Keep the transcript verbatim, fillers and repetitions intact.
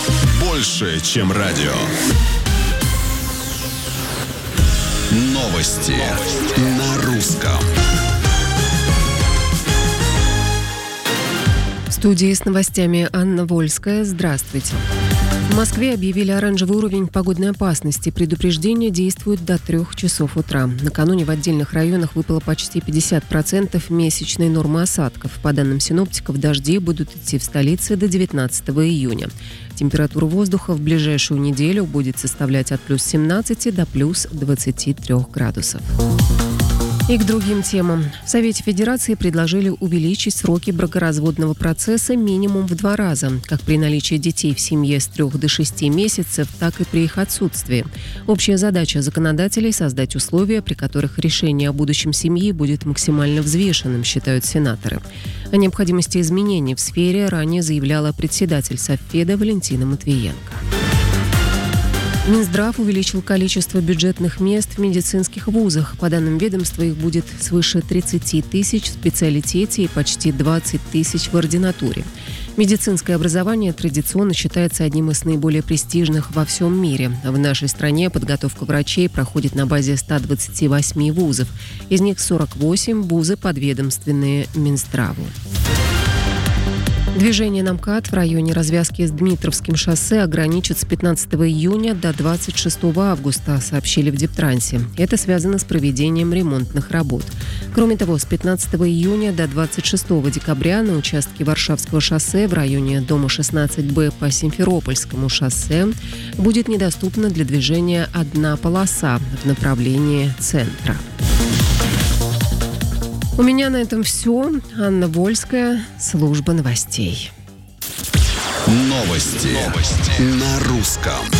Больше, чем радио. Новости, Новости. На русском. В студии с новостями Анна Вольская. Здравствуйте. В Москве объявили оранжевый уровень погодной опасности. Предупреждение действует до трех часов утра. Накануне в отдельных районах выпало почти пятьдесят процентов месячной нормы осадков. По данным синоптиков, дожди будут идти в столице до девятнадцатого июня. Температура воздуха в ближайшую неделю будет составлять от плюс семнадцати до плюс двадцати трёх градусов. И к другим темам. В Совете Федерации предложили увеличить сроки бракоразводного процесса минимум в два раза, как при наличии детей в семье с трех до шести месяцев, так и при их отсутствии. Общая задача законодателей – создать условия, при которых решение о будущем семьи будет максимально взвешенным, считают сенаторы. О необходимости изменений в сфере ранее заявляла председатель Совфеда Валентина Матвиенко. Минздрав увеличил количество бюджетных мест в медицинских вузах. По данным ведомства, их будет свыше тридцати тысяч в специалитете и почти двадцать тысяч в ординатуре. Медицинское образование традиционно считается одним из наиболее престижных во всем мире. В нашей стране подготовка врачей проходит на базе ста двадцати восьми вузов. Из них сорок восемь вузы подведомственные Минздраву. Движение на МКАД в районе развязки с Дмитровским шоссе ограничат с пятнадцатого июня до двадцать шестого августа, сообщили в Дептрансе. Это связано с проведением ремонтных работ. Кроме того, с пятнадцатого июня до двадцать шестого декабря на участке Варшавского шоссе в районе дома шестнадцать Б по Симферопольскому шоссе будет недоступна для движения одна полоса в направлении центра. У меня на этом все. Анна Вольская, служба новостей. Новости, Новости. На русском.